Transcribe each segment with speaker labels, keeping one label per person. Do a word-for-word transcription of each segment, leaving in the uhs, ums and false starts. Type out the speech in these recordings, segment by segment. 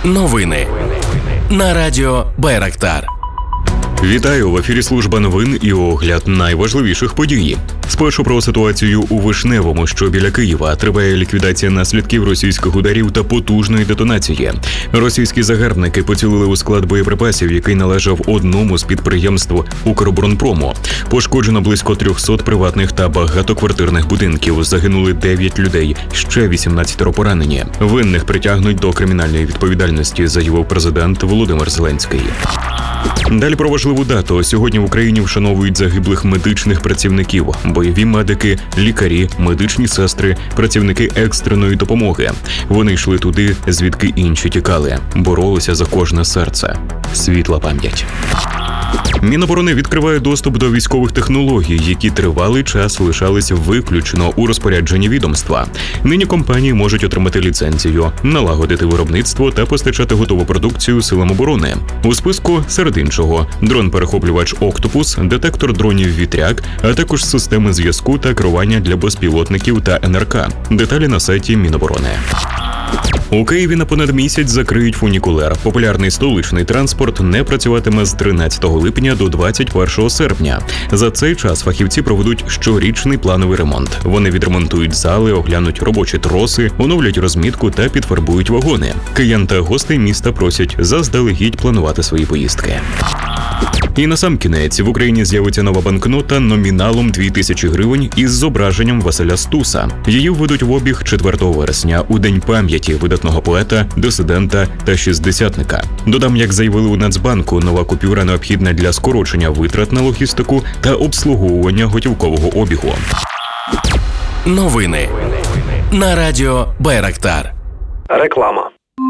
Speaker 1: Новини на радіо Байрактар.
Speaker 2: Вітаю, в ефірі служба новин і огляд найважливіших подій. Спершу про ситуацію у Вишневому, що біля Києва. Триває ліквідація наслідків російських ударів та потужної детонації. Російські загарбники поцілили у склад боєприпасів, який належав одному з підприємств Укроборонпрому. Пошкоджено близько трьохсот приватних та багатоквартирних будинків. Загинули дев'ять людей, ще вісімнадцять поранені. Винних притягнуть до кримінальної відповідальності, заявив президент Володимир Зеленський. Далі про важливу дату. Сьогодні в Україні вшановують загиблих медичних працівників, бойові медики, лікарі, медичні сестри, працівники екстреної допомоги. Вони йшли туди, звідки інші тікали, боролися за кожне серце. Світла пам'ять. Міноборони відкриває доступ до військових технологій, які тривалий час лишались виключно у розпорядженні відомства. Нині компанії можуть отримати ліцензію, налагодити виробництво та постачати готову продукцію силам оборони. У списку, серед іншого, дрон-перехоплювач «Октопус», детектор дронів «Вітряк», а також системи зв'язку та керування для безпілотників та ен ер ка. Деталі на сайті Міноборони. У Києві на понад місяць закриють фунікулер. Популярний столичний транспорт не працюватиме з тринадцятого липня до двадцять першого серпня. За цей час фахівці проведуть щорічний плановий ремонт. Вони відремонтують зали, оглянуть робочі троси, оновлять розмітку та підфарбують вагони. Киян та гостей міста просять заздалегідь планувати свої поїздки. І насамкінець, в Україні з'явиться нова банкнота номіналом дві тисячі гривень із зображенням Василя Стуса. Її введуть в обіг четвертого вересня, у День пам'яті видатного поета, дисидента та шістдесятника. Додам, як заявили у Нацбанку, нова купюра необхідна для скорочення витрат на логістику та обслуговування готівкового обігу.
Speaker 1: Новини на радіо Байрактар.
Speaker 3: Реклама.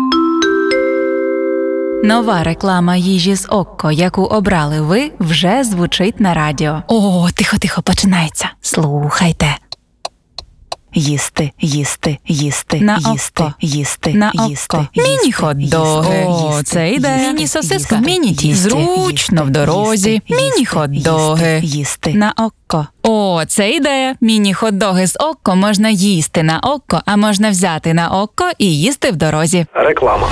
Speaker 4: Нова реклама їжі з Окко, яку обрали ви, вже звучить на радіо. О, тихо-тихо, починається. Слухайте. Їсти, їсти, їсти,
Speaker 5: на
Speaker 4: їсти,
Speaker 5: Окко.
Speaker 4: їсти,
Speaker 5: На
Speaker 4: їсти,
Speaker 5: Окко.
Speaker 4: їсти,
Speaker 5: Міні-хот-доги.
Speaker 4: їсти,
Speaker 5: О,
Speaker 4: їсти,
Speaker 5: це ідея.
Speaker 4: їсти,
Speaker 5: Міні-сосиска.
Speaker 4: їсти,
Speaker 5: Міні-тісті. Зручно
Speaker 4: їсти,
Speaker 5: в дорозі.
Speaker 4: їсти,
Speaker 5: Міні-хот-доги.
Speaker 4: їсти, їсти.
Speaker 5: На Окко. О, це ідея. Міні-хот-доги з Окко можна їсти на Окко, а можна взяти на Окко і їсти в дорозі.
Speaker 3: Реклама.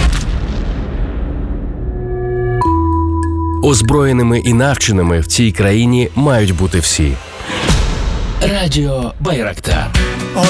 Speaker 1: Озброєними і навченими в цій країні мають бути всі. Радіо Байрактар.